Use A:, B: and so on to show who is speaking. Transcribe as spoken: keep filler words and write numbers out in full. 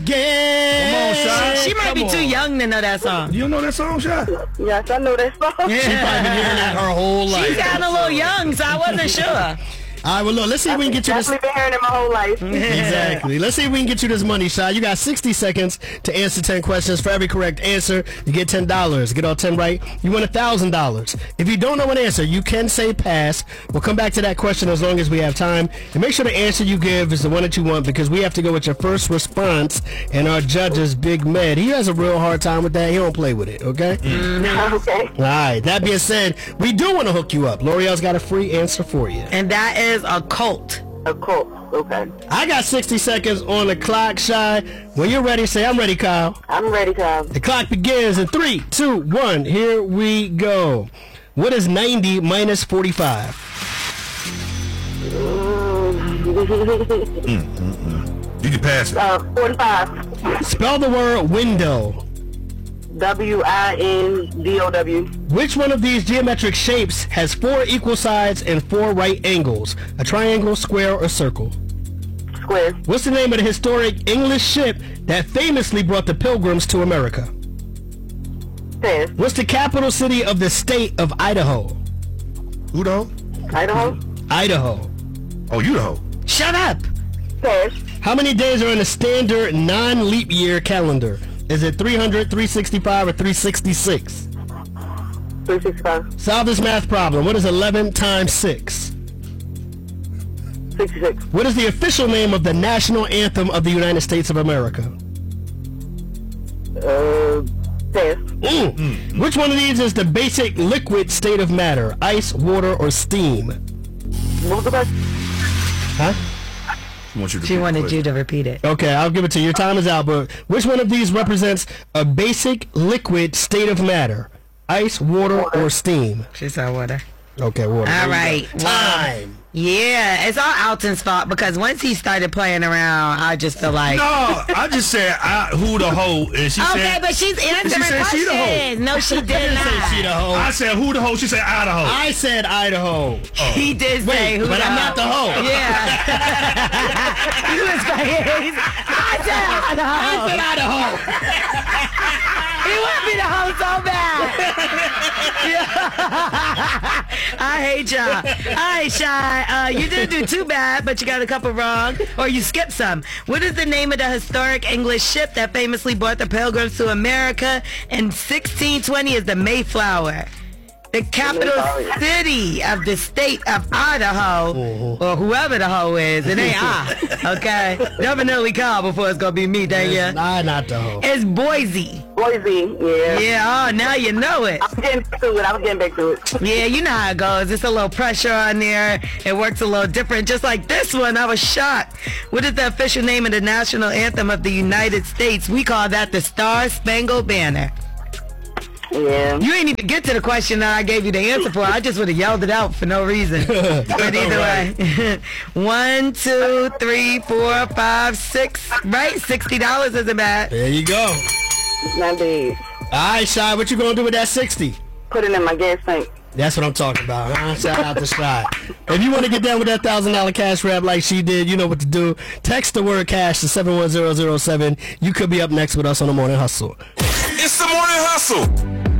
A: Come on, Shy.
B: She might
A: Come
B: be
A: on.
B: too young to know that song.
A: You don't know that song, Shy?
C: Yes, I know that song.
A: She's probably been hearing that her whole life.
B: She sounded a little young, so I wasn't sure.
A: All right, well, look, let's see if we can get you this.
C: I've been hearing it my whole life.
A: Exactly. Let's see if we can get you this money, Shy. You got sixty seconds to answer ten questions. For every correct answer, you get ten dollars. Get all ten right, you win one thousand dollars. If you don't know an answer, you can say pass. We'll come back to that question as long as we have time. And make sure the answer you give is the one that you want, because we have to go with your first response. And our judge is Big Med. He has a real hard time with that. He don't play with it, okay?
C: Mm-hmm. Okay.
A: All right. That being said, we do want to hook you up. L'Oreal's got a free answer for you.
B: And that is a cult.
C: A cult. Okay.
A: I got sixty seconds on the clock, Shy. When you're ready, say I'm ready, Kyle.
C: I'm ready, Kyle.
A: The clock begins in three, two, one. Here we go. What is ninety minus forty-five?
D: Mm-mm-mm. You can pass it.
C: Uh, forty-five.
A: Spell the word window.
C: W I N D O W.
A: Which one of these geometric shapes has four equal sides and four right angles? A triangle, square, or circle?
C: Square.
A: What's the name of the historic English ship that famously brought the Pilgrims to America?
C: Pass.
A: What's the capital city of the state of Idaho?
D: Who
C: Idaho.
A: Idaho.
D: Oh, you the hoe.
B: Shut up.
C: Pass.
A: How many days are in a standard non-leap year calendar? Is it three hundred, three sixty-five, or three sixty-six?
C: three sixty-five.
A: Solve this math problem. What is eleven times six?
C: sixty-six.
A: What is the official name of the national anthem of the United States of America?
C: Uh, pass.
A: Mm. Mm. Which one of these is the basic liquid state of matter? Ice, water, or steam?
C: What was the question?
A: Huh?
D: She wants you to
B: She
D: repeat
B: wanted
D: the
B: you to repeat it.
A: Okay, I'll give it to you. Your time is out, but which one of these represents a basic liquid state of matter? Ice, water,
C: Water.
A: or steam?
B: She said water.
A: Okay, water.
B: All
A: There you
B: right.
A: go. Time.
B: Yeah, it's all Alton's fault because once he started playing around, I just feel like.
D: No, I just said I, who the hoe, and she
B: Okay,
D: said.
B: but she's answering
D: said she the hoe.
B: questions. No, she did not.
A: Say she the hoe.
D: I said who the hoe. She said Idaho.
A: I said Idaho.
B: He did say
A: Wait,
B: who
A: but
B: the
A: I'm
B: hoe.
A: not the hoe.
B: Yeah. He was like, he's, I said Idaho.
A: I said Idaho.
B: He want me to hoe so bad. I hate y'all. All right, Shy. Uh, you didn't do too bad, but you got a couple wrong, or you skipped some. What is the name of the historic English ship that famously brought the Pilgrims to America in sixteen twenty? Is the Mayflower. The capital city of the state of Idaho, or whoever the hoe is, it ain't I, okay? Definitely call before it's gonna be me, dang ya.
A: I not the hoe.
B: It's Boise.
C: Boise. Yeah.
B: Yeah, oh, now you know it.
C: I was getting back to it. I was getting back to it.
B: Yeah, you know how it goes. It's a little pressure on there. It works a little different. Just like this one, I was shocked. What is the official name of the national anthem of the United States? We call that the Star Spangled Banner.
C: Yeah.
B: You ain't even get to the question that I gave you the answer for. I just would have yelled it out for no reason. But either way. One, two, three, four, five, six. Right? sixty dollars isn't bad.
A: There you go.
C: Not bad.
A: All right, Shy, what you gonna do with that sixty?
C: Put it in my gas tank.
A: That's what I'm talking about. Huh? Shout out to Shy. If you want to get down with that one thousand dollars cash grab like she did, you know what to do. Text the word cash to seven one zero zero seven. You could be up next with us on the Morning Hustle.
D: It's the Morning Hustle.